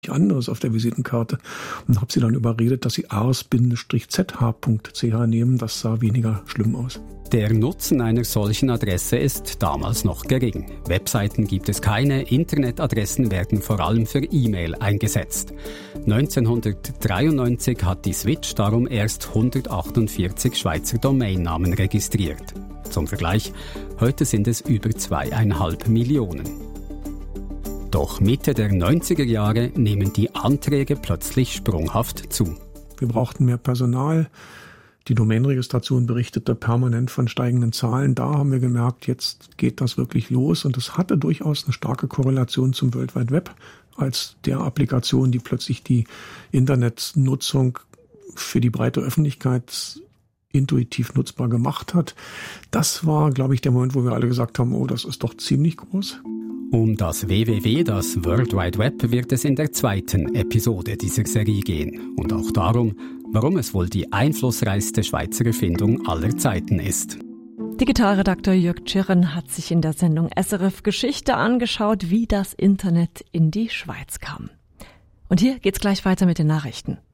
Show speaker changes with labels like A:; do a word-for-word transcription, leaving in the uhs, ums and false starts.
A: anderes auf der Visitenkarte und habe sie dann überredet, dass sie ars z h punkt c h nehmen. Das sah weniger schlimm aus.
B: Der Nutzen einer solchen Adresse ist damals noch gering. Webseiten gibt es keine, Internetadressen werden vor allem für E-Mail eingesetzt. neunzehnhundertdreiundneunzig hat die Switch darum erst hundertachtundvierzig Schweizer Domainnamen registriert. Zum Vergleich, heute sind es über zweieinhalb Millionen. Doch Mitte der neunziger Jahre nehmen die Anträge plötzlich sprunghaft zu.
A: Wir brauchten mehr Personal. Die Domainregistration berichtete permanent von steigenden Zahlen. Da haben wir gemerkt, jetzt geht das wirklich los. Und es hatte durchaus eine starke Korrelation zum World Wide Web als der Applikation, die plötzlich die Internetnutzung für die breite Öffentlichkeit intuitiv nutzbar gemacht hat. Das war, glaube ich, der Moment, wo wir alle gesagt haben, oh, das ist doch ziemlich groß.
B: Um das W W W, das World Wide Web, wird es in der zweiten Episode dieser Serie gehen. Und auch darum, warum es wohl die einflussreichste Schweizer Erfindung aller Zeiten ist.
C: Digitalredakteur Jörg Tschirren hat sich in der Sendung S R F Geschichte angeschaut, wie das Internet in die Schweiz kam. Und hier geht's gleich weiter mit den Nachrichten.